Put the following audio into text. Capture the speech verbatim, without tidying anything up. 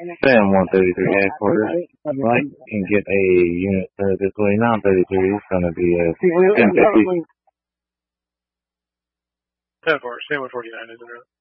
Sam one thirty-three headquarters. Right, and get a unit uh, this way. nine thirty-three is going to be a ten fifty. ten four, Sam one forty-nine, isn't it?